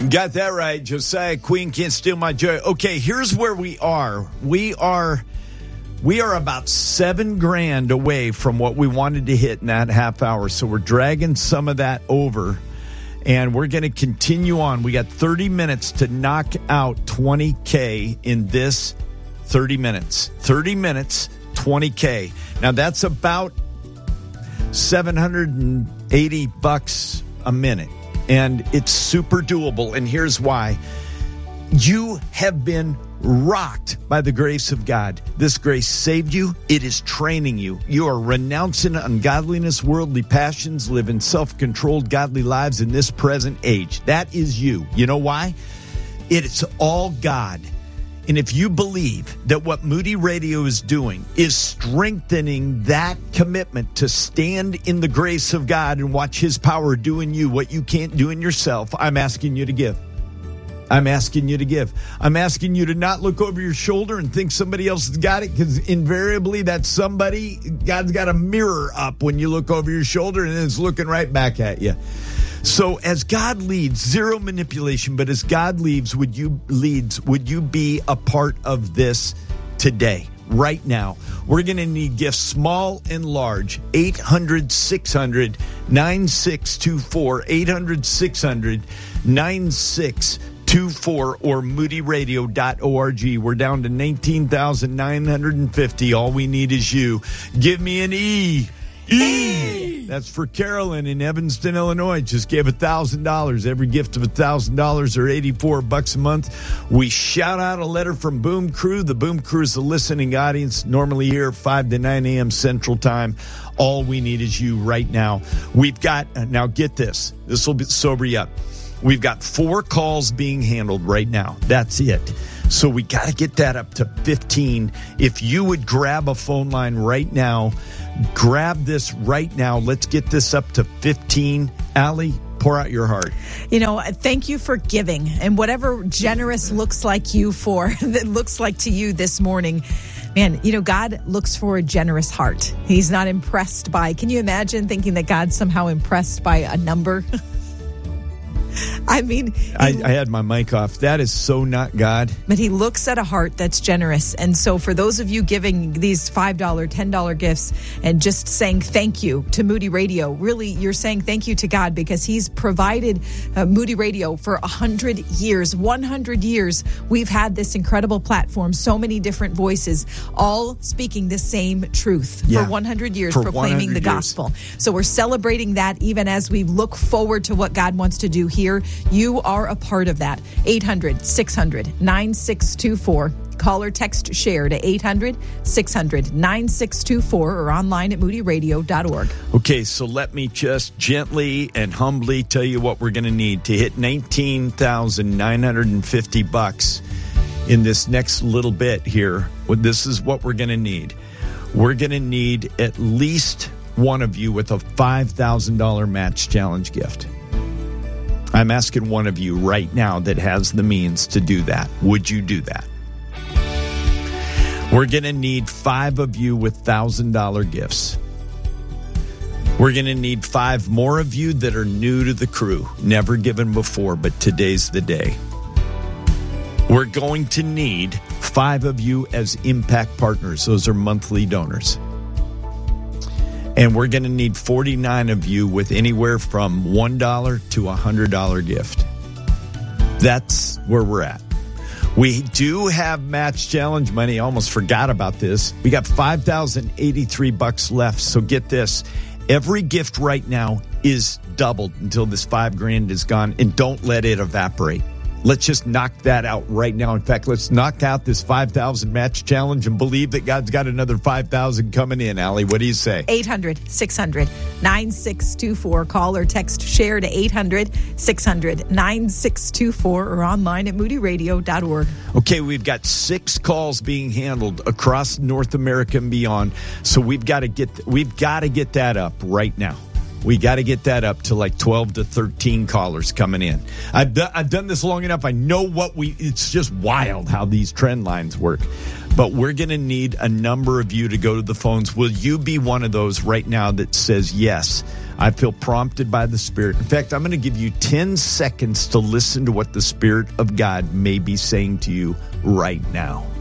Got that right. Josiah Queen Can't Steal My Joy. Okay, here's where we are. We are about $7,000 away from what we wanted to hit in that half hour. So we're dragging some of that over, and we're going to continue on. We got 30 minutes to knock out $20K in this 30 minutes. 30 minutes, $20K. Now that's about $780 a minute. And it's super doable. And here's why. You have been rocked by the grace of God. This grace saved you. It is training you. You are renouncing ungodliness, worldly passions, living self-controlled, godly lives in this present age. That is you. You know why? It's all God. And if you believe that what Moody Radio is doing is strengthening that commitment to stand in the grace of God and watch His power do in you what you can't do in yourself, I'm asking you to give. I'm asking you to give. I'm asking you to not look over your shoulder and think somebody else has got it, because invariably that somebody, God's got a mirror up when you look over your shoulder and it's looking right back at you. So as God leads, zero manipulation, but as God leads, would you be a part of this today, right now? We're going to need gifts small and large. 800-600-9624. 800-600-9624 or moodyradio.org. We're down to 19,950. All we need is you. Give me an E. That's for Carolyn in Evanston, Illinois. Just gave $1,000. Every gift of $1,000 or $84 a month. We shout out a letter from Boom Crew. The Boom Crew is the listening audience, normally here 5 to 9 a.m. Central Time. All we need is you right now. We've got, now get this. This will sober you up. We've got 4 calls being handled right now. That's it. So we got to get that up to 15. If you would grab a phone line right now, grab this right now. Let's get this up to 15. Allie, pour out your heart. You know, thank you for giving, and whatever generous looks like to you this morning. Man, you know, God looks for a generous heart. He's not impressed by, can you imagine thinking that God's somehow impressed by a number? I mean, I had my mic off. That is so not God. But He looks at a heart that's generous. And so for those of you giving these $5, $10 gifts and just saying thank you to Moody Radio, really you're saying thank you to God, because He's provided Moody Radio for 100 years. 100 years we've had this incredible platform, so many different voices, all speaking the same truth for 100 years, proclaiming the gospel. So we're celebrating that even as we look forward to what God wants to do here. You are a part of that. 800-600-9624. Call or text SHARE to 800-600-9624 or online at moodyradio.org. Okay, so let me just gently and humbly tell you what we're going to need to hit $19,950 in this next little bit here. Well, this is what we're going to need. We're going to need at least one of you with a $5,000 match challenge gift. I'm asking one of you right now that has the means to do that. Would you do that? We're going to need 5 of you with $1,000 gifts. We're going to need 5 more of you that are new to the crew, never given before, but today's the day. We're going to need 5 of you as impact partners. Those are monthly donors. And we're going to need 49 of you with anywhere from $1 to $100 gift. That's where we're at. We do have match challenge money. I almost forgot about this. We got $5,083 left. So get this. Every gift right now is doubled until this $5,000 is gone. And don't let it evaporate. Let's just knock that out right now. In fact, let's knock out this 5,000 match challenge and believe that God's got another 5,000 coming in. Allie, what do you say? 800-600-9624. Call or text SHARE to 800-600-9624 or online at moodyradio.org. Okay, we've got 6 calls being handled across North America and beyond. So we've got to get that up right now. We got to get that up to like 12 to 13 callers coming in. I've done this long enough. I know it's just wild how these trend lines work. But we're going to need a number of you to go to the phones. Will you be one of those right now that says, yes, I feel prompted by the Spirit? In fact, I'm going to give you 10 seconds to listen to what the Spirit of God may be saying to you right now.